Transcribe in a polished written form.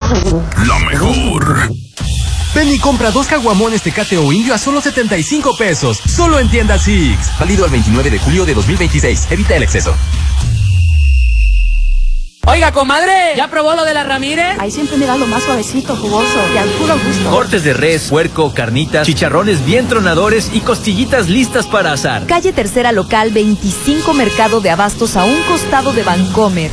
La mejor. Ven y compra 2 caguamones Tecate o Indio a solo 75 pesos. Solo en tienda Six. Válido al 29 de julio de 2026. Evita el exceso. Oiga, comadre, ¿ya probó lo de la Ramírez? Ahí siempre me da lo más suavecito, jugoso y al puro gusto. Cortes de res, puerco, carnitas, chicharrones bien tronadores y costillitas listas para asar. Calle Tercera Local 25, Mercado de Abastos, a un costado de Vancomer.